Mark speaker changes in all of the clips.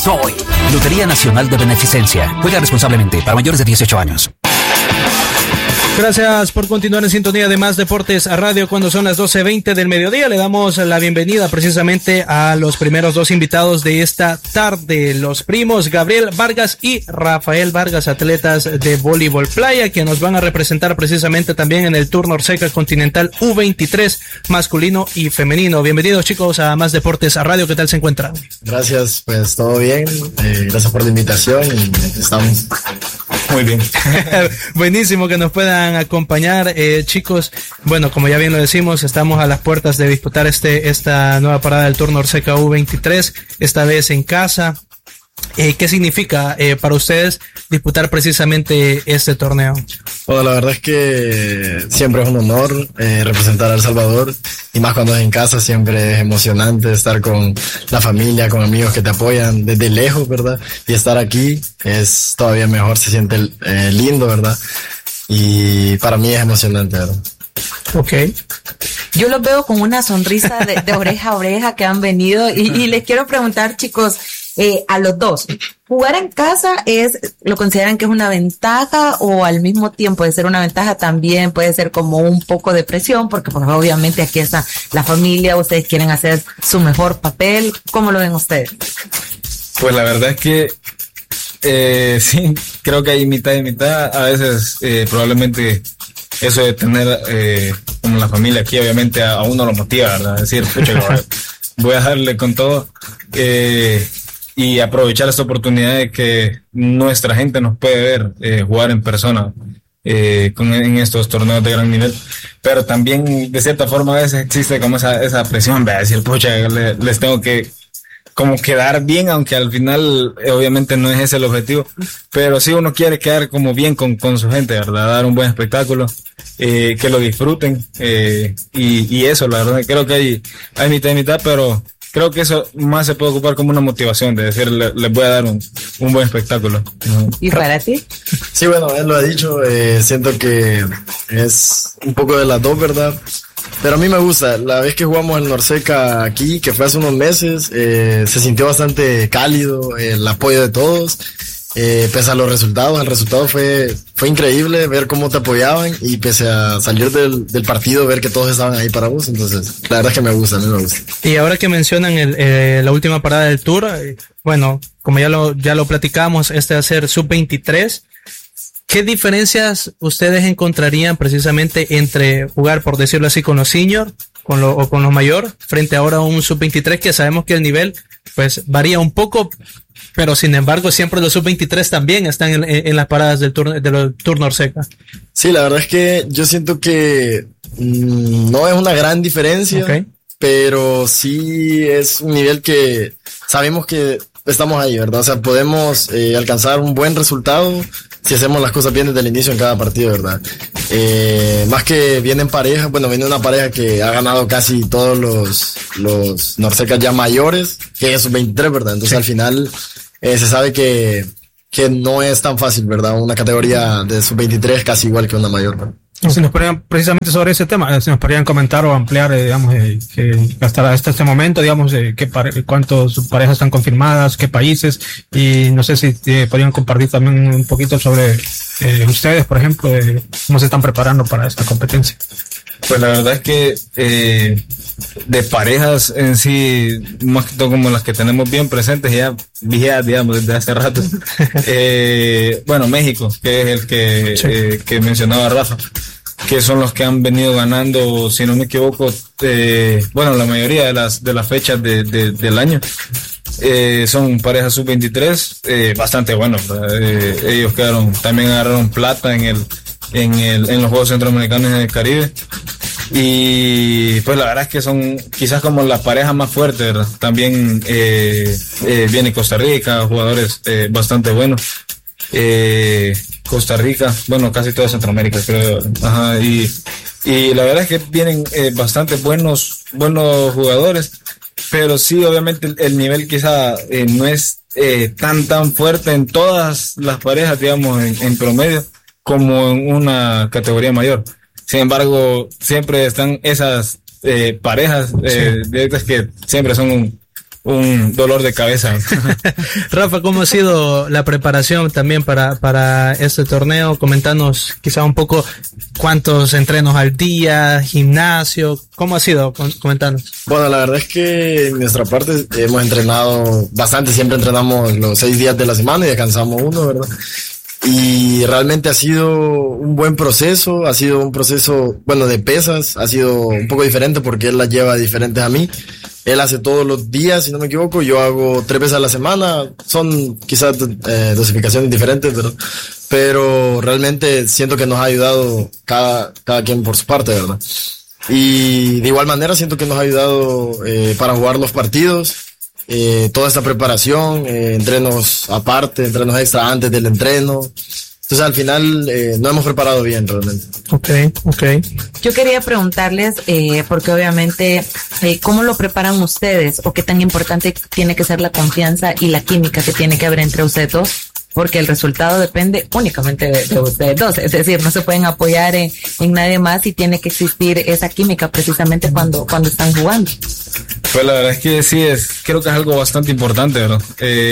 Speaker 1: Soy Lotería Nacional de Beneficencia. Juega responsablemente para mayores de 18 años.
Speaker 2: Gracias por continuar en sintonía de Más Deportes a Radio cuando son las 12:20 del mediodía. Le damos la bienvenida precisamente a los primeros dos invitados de esta tarde, los primos Gabriel Vargas y Rafael Vargas, atletas de voleibol playa, que nos van a representar precisamente también en el Tour Norseca Continental U23 masculino y femenino. Bienvenidos, chicos, a Más Deportes a Radio. ¿Qué tal se encuentran?
Speaker 3: Gracias, pues todo bien. Gracias por la invitación y estamos
Speaker 2: muy bien. Buenísimo que nos puedan acompañar, chicos. Bueno, como ya bien lo decimos, estamos a las puertas de disputar esta nueva parada del Tour Norseca U23, esta vez en casa. ¿Qué significa para ustedes disputar precisamente este torneo?
Speaker 3: Bueno, la verdad es que siempre es un honor representar a El Salvador, y más cuando es en casa. Siempre es emocionante estar con la familia, con amigos que te apoyan desde lejos, ¿verdad? Y estar aquí es todavía mejor, se siente lindo, ¿verdad? Y para mí es emocionante, ¿verdad?
Speaker 2: Ok.
Speaker 4: Yo los veo con una sonrisa de oreja a oreja que han venido y les quiero preguntar, chicos, a los dos, ¿jugar en casa lo consideran que es una ventaja, o al mismo tiempo de ser una ventaja también puede ser como un poco de presión? Porque pues obviamente aquí está la familia, ustedes quieren hacer su mejor papel. ¿Cómo lo ven ustedes?
Speaker 5: Pues la verdad es que sí, creo que hay mitad y mitad. A veces probablemente eso de tener como la familia aquí obviamente a uno lo motiva, ¿verdad? Es decir, pucha, voy a darle con todo y aprovechar esta oportunidad de que nuestra gente nos puede ver jugar en persona en estos torneos de gran nivel. Pero también de cierta forma a veces existe como esa presión de decir, pucha, les tengo que como quedar bien, aunque al final obviamente no es ese el objetivo, pero sí uno quiere quedar como bien con su gente, ¿verdad? Dar un buen espectáculo, que lo disfruten, y eso, la verdad, creo que hay mitad y mitad, pero creo que eso más se puede ocupar como una motivación de decir, les voy a dar un buen espectáculo.
Speaker 4: ¿Y para ti?
Speaker 3: Sí, bueno, él lo ha dicho, siento que es un poco de las dos, ¿verdad? Pero a mí me gusta. La vez que jugamos el Norseca aquí, que fue hace unos meses, se sintió bastante cálido, el apoyo de todos, pese a los resultados. El resultado fue increíble, ver cómo te apoyaban, y pese a salir del partido, ver que todos estaban ahí para vos. Entonces, la verdad es que me gusta, a mí me gusta.
Speaker 2: Y ahora que mencionan la última parada del Tour, bueno, como ya lo platicamos, va a ser sub-23. ¿Qué diferencias ustedes encontrarían precisamente entre jugar, por decirlo así, con los senior o con los mayor, frente ahora a un sub-23, que sabemos que el nivel pues varía un poco, pero sin embargo siempre los sub-23 también están en las paradas del Tour Norseca?
Speaker 3: Sí, la verdad es que yo siento que no es una gran diferencia, okay, pero sí es un nivel que sabemos que estamos ahí, ¿verdad? O sea, podemos alcanzar un buen resultado si hacemos las cosas bien desde el inicio en cada partido, ¿verdad? Más que vienen parejas, bueno, viene una pareja que ha ganado casi todos los Norsecas ya mayores, que es sub-23, ¿verdad? Entonces, sí, al final se sabe que no es tan fácil, ¿verdad? Una categoría de sub-23 es casi igual que una mayor, ¿verdad?
Speaker 2: Si nos podrían, precisamente sobre ese tema, si nos podrían comentar o ampliar, digamos, hasta este momento, digamos, cuántas parejas están confirmadas, qué países, y no sé si podrían compartir también un poquito sobre ustedes, por ejemplo, cómo se están preparando para esta competencia.
Speaker 5: Pues la verdad es que de parejas en sí, más que todo como las que tenemos bien presentes, ya digamos, desde hace rato. Bueno, México, que es el que mencionaba Rafa, que son los que han venido ganando, si no me equivoco, bueno, la mayoría de las fechas del año. Son parejas sub-23, bastante buenos, ellos también agarraron plata en los Juegos Centroamericanos y del Caribe. Y pues la verdad es que son quizás como la pareja más fuerte, ¿verdad? También viene Costa Rica, jugadores bastante buenos. Costa Rica, bueno, casi toda Centroamérica, creo. Ajá, y la verdad es que vienen bastante buenos jugadores, pero sí, obviamente el nivel quizá no es tan fuerte en todas las parejas, digamos, en promedio, como en una categoría mayor. Sin embargo, siempre están esas parejas directas que siempre son un dolor de cabeza.
Speaker 2: Rafa, ¿cómo ha sido la preparación también para este torneo? Comentanos quizá un poco cuántos entrenos al día, gimnasio, ¿cómo ha sido? Comentanos.
Speaker 3: Bueno, la verdad es que en nuestra parte hemos entrenado bastante, siempre entrenamos los 6 días de la semana y descansamos uno, ¿verdad? Y realmente ha sido un buen proceso, ha sido un proceso, bueno, de pesas, ha sido un poco diferente porque él las lleva diferentes a mí. Él hace todos los días, si no me equivoco, yo hago 3 veces a la semana, son quizás dosificaciones diferentes, pero realmente siento que nos ha ayudado cada quien por su parte, ¿verdad? Y de igual manera siento que nos ha ayudado para jugar los partidos. Toda esta preparación, entrenos aparte, entrenos extra antes del entreno. Entonces al final no hemos preparado bien realmente.
Speaker 2: Okay.
Speaker 4: Yo quería preguntarles, porque obviamente, ¿cómo lo preparan ustedes? ¿O qué tan importante tiene que ser la confianza y la química que tiene que haber entre ustedes dos? Porque el resultado depende únicamente de ustedes dos. Es decir, no se pueden apoyar en nadie más y tiene que existir esa química precisamente cuando están jugando.
Speaker 5: Pues la verdad es que sí, creo que es algo bastante importante, ¿verdad?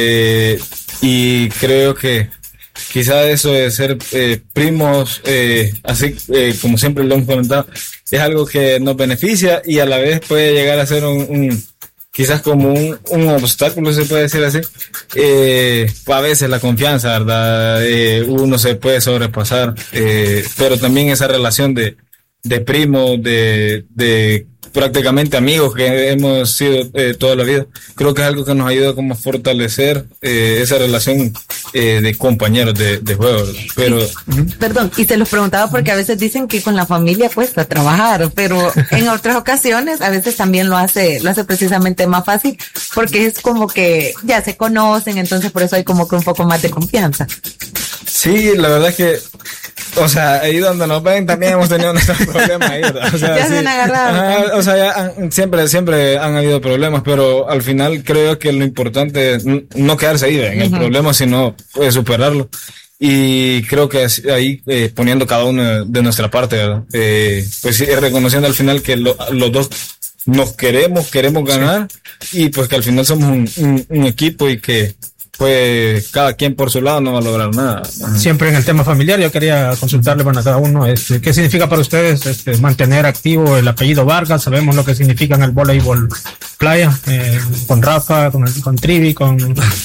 Speaker 5: Y creo que quizá eso de ser primos, así como siempre lo hemos comentado, es algo que nos beneficia y a la vez puede llegar a ser quizás como un obstáculo, se puede decir así. A veces la confianza, ¿verdad? Uno se puede sobrepasar, pero también esa relación de primos, de prácticamente amigos que hemos sido toda la vida, creo que es algo que nos ayuda como a fortalecer esa relación de compañeros de juego, ¿verdad? Pero
Speaker 4: perdón, y se los preguntaba porque a veces dicen que con la familia cuesta trabajar, pero en otras ocasiones a veces también lo hace precisamente más fácil porque es como que ya se conocen, entonces por eso hay como que un poco más de confianza.
Speaker 5: Sí, la verdad es que, o sea, ahí donde nos ven también hemos tenido nuestros problemas ahí, ¿verdad? O sea,
Speaker 4: ya se han agarrado.
Speaker 5: O sea, siempre han habido problemas, pero al final creo que lo importante es no quedarse ahí en el problema, sino superarlo. Y creo que ahí poniendo cada uno de nuestra parte, ¿verdad? Pues sí, reconociendo al final que los dos nos queremos ganar, y pues que al final somos un equipo y que pues cada quien por su lado no va a lograr nada.
Speaker 6: Siempre en el tema familiar, yo quería consultarle para cada uno, ¿qué significa para ustedes mantener activo el apellido Vargas? Sabemos lo que significa en el voleibol playa, con Rafa, con Trivi, con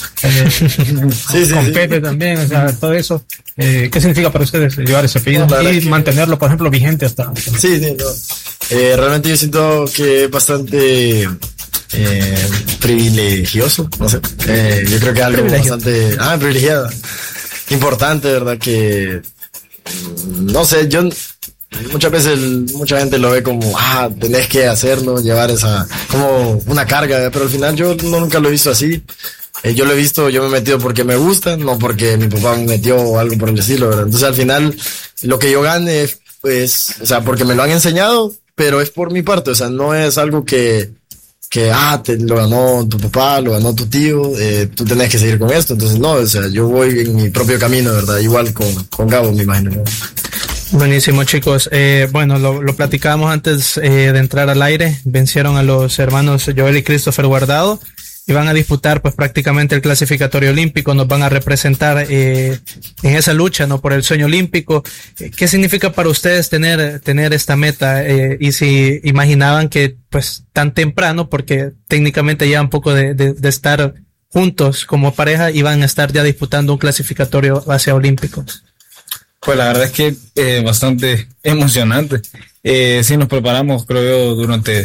Speaker 6: Pepe también, o sea, todo eso. ¿Qué significa para ustedes llevar ese apellido y mantenerlo, por ejemplo, vigente hasta?
Speaker 3: Sí, no. Realmente yo siento que es bastante privilegioso, no sé. Yo creo que es algo bastante privilegiado, importante, ¿verdad? Que no sé, yo muchas veces mucha gente lo ve como tenés que hacerlo, llevar esa como una carga, pero al final yo nunca lo he visto así. Yo lo he visto, yo me he metido porque me gusta, no porque mi papá me metió o algo por el estilo, ¿verdad? Entonces al final lo que yo gane, pues, o sea, porque me lo han enseñado, pero es por mi parte, o sea, no es algo que lo ganó tu papá, lo ganó tu tío, tú tenés que seguir con esto. Entonces no, o sea, yo voy en mi propio camino, ¿verdad? Igual con Gabo, me imagino, ¿no?
Speaker 2: Buenísimo, chicos. Bueno, lo platicábamos antes de entrar al aire. Vencieron a los hermanos Joel y Christopher Guardado y van a disputar pues prácticamente el clasificatorio olímpico, nos van a representar en esa lucha, ¿no? Por el sueño olímpico. ¿Qué significa para ustedes tener esta meta? Y si imaginaban que pues tan temprano, porque técnicamente ya un poco de estar juntos como pareja, iban a estar ya disputando un clasificatorio hacia olímpicos.
Speaker 5: Pues la verdad es que bastante emocionante. Sí nos preparamos, creo yo, durante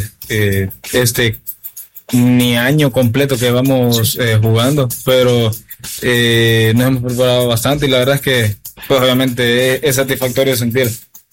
Speaker 5: ni año completo que vamos jugando, pero nos hemos preparado bastante y la verdad es que pues obviamente es satisfactorio sentir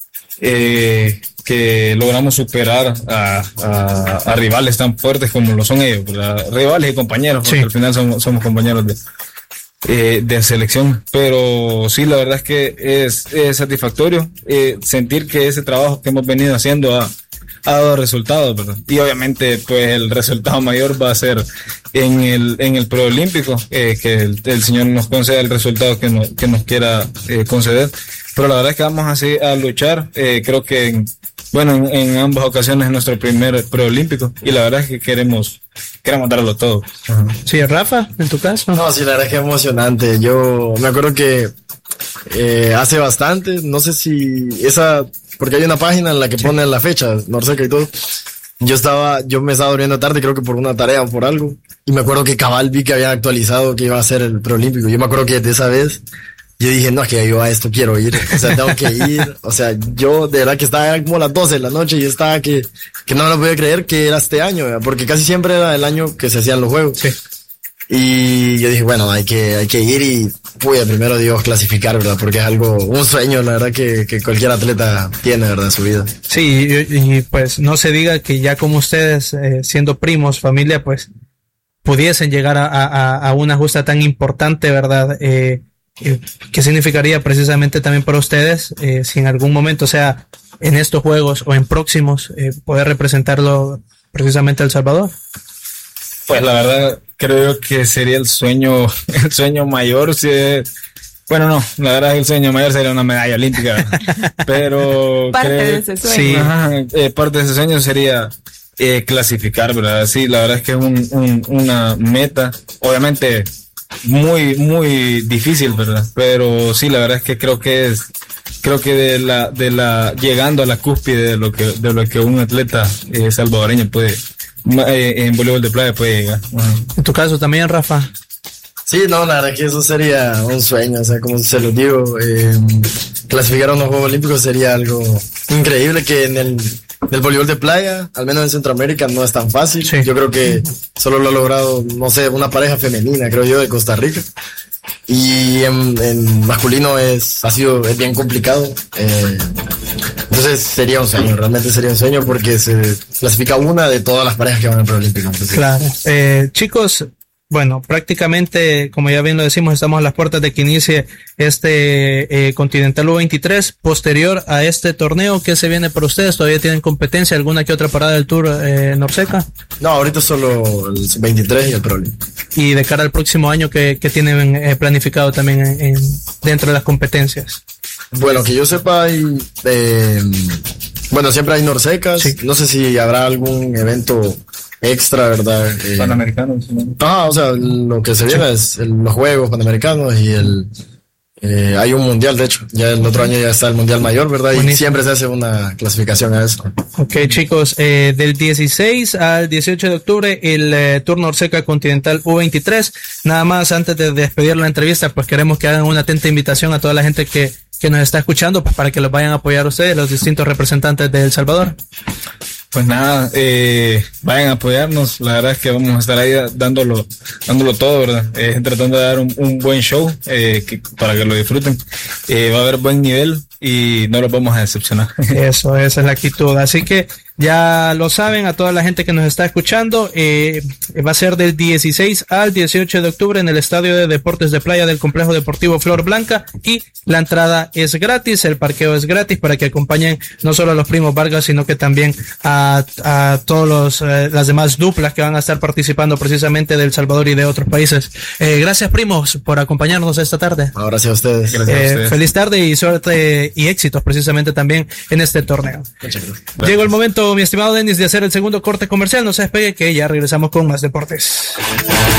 Speaker 5: que logramos superar a rivales tan fuertes como lo son ellos, rivales y compañeros, porque al final somos compañeros de selección, pero sí, la verdad es que es satisfactorio sentir que ese trabajo que hemos venido haciendo ha dado resultados, ¿verdad? Y obviamente pues el resultado mayor va a ser en el preolímpico, que el Señor nos conceda el resultado que nos quiera conceder, pero la verdad es que vamos así a luchar. Creo que bueno, en ambas ocasiones es nuestro primer preolímpico y la verdad es que queremos darlo todo.
Speaker 2: Sí, Rafa, en tu caso.
Speaker 3: No, sí, la verdad es que es emocionante. Yo me acuerdo que hace bastante, no sé si porque hay una página en la que ponen la fecha, Norseca y todo. Yo me estaba durmiendo tarde, creo que por una tarea o por algo, y me acuerdo que cabal vi que habían actualizado que iba a ser el preolímpico. Yo me acuerdo que de esa vez yo dije, no, es que yo a esto quiero ir, o sea, tengo que ir, o sea, yo de verdad que estaba como las 12 de la noche y estaba que no me lo podía creer que era este año, ¿verdad? Porque casi siempre era el año que se hacían los juegos.
Speaker 2: Sí.
Speaker 3: Y yo dije, bueno, hay que ir y, primero Dios, clasificar, ¿verdad? Porque es un sueño, la verdad, que cualquier atleta tiene, ¿verdad? En su vida.
Speaker 2: Sí, y pues no se diga que ya como ustedes, siendo primos, familia, pues, pudiesen llegar a una justa tan importante, ¿verdad? ¿Qué significaría precisamente también para ustedes, si en algún momento, o sea, en estos juegos o en próximos, poder representarlo precisamente a El Salvador?
Speaker 5: Pues la verdad, creo que sería el sueño mayor. Bueno, no, la verdad el sueño mayor sería una medalla olímpica, pero
Speaker 4: parte de ese sueño.
Speaker 5: Sí, parte de ese sueño sería clasificar, ¿verdad? Sí, la verdad es que es una meta, obviamente muy, muy difícil, ¿verdad? Pero sí, la verdad es que creo que llegando a la cúspide de lo que un atleta salvadoreño puede, en voleibol de playa puede llegar.
Speaker 2: En tu caso también, Rafa.
Speaker 3: Sí, no, la verdad que eso sería un sueño, o sea, como se lo digo, clasificar a unos Juegos Olímpicos sería algo increíble que en el voleibol de playa, al menos en Centroamérica, no es tan fácil.
Speaker 2: Sí.
Speaker 3: Yo creo que solo lo ha logrado, no sé, una pareja femenina, creo yo, de Costa Rica. Y en masculino es bien complicado. Entonces sería un sueño, realmente sería un sueño porque se clasifica una de todas las parejas que van al preolímpico.
Speaker 2: Claro. Chicos, bueno, prácticamente, como ya bien lo decimos, estamos a las puertas de que inicie este Continental U23. Posterior a este torneo, ¿qué se viene para ustedes? ¿Todavía tienen competencia? ¿Alguna que otra parada del Tour Norseca?
Speaker 3: No, ahorita solo el 23 y el preolímpico.
Speaker 2: Y de cara al próximo año, ¿qué tienen planificado también dentro de las competencias?
Speaker 3: Bueno, que yo sepa, siempre hay Norsecas. Sí. No sé si habrá algún evento extra, ¿verdad?
Speaker 5: Panamericanos.
Speaker 3: O sea, lo que se viene es los Juegos Panamericanos y hay un mundial, de hecho. Ya el otro año ya está el mundial mayor, ¿verdad? Buenísimo. Y siempre se hace una clasificación a eso.
Speaker 2: Ok, chicos, del 16 al 18 de octubre, el Tour Norseca Continental U23. Nada más, antes de despedir la entrevista, pues queremos que hagan una atenta invitación a toda la gente que nos está escuchando, pues para que los vayan a apoyar ustedes, los distintos representantes de El Salvador.
Speaker 5: Pues nada, vayan a apoyarnos, la verdad es que vamos a estar ahí dándolo todo, ¿verdad? Tratando de dar un buen show, para que lo disfruten. Va a haber buen nivel y no los vamos a decepcionar.
Speaker 2: Eso, esa es la actitud. Así que ya lo saben, a toda la gente que nos está escuchando, va a ser del 16 al 18 de octubre en el Estadio de Deportes de Playa del Complejo Deportivo Flor Blanca, y la entrada es gratis, el parqueo es gratis, para que acompañen no solo a los primos Vargas, sino que también a todos las demás duplas que van a estar participando precisamente de El Salvador y de otros países. Gracias, primos, por acompañarnos esta tarde.
Speaker 3: Gracias a ustedes.
Speaker 5: Gracias a ustedes.
Speaker 2: Feliz tarde y suerte y éxitos precisamente también en este torneo.
Speaker 3: Muchas gracias.
Speaker 2: Llegó el momento, mi estimado Denis, de hacer el segundo corte comercial. No se despegue, que ya regresamos con más deportes.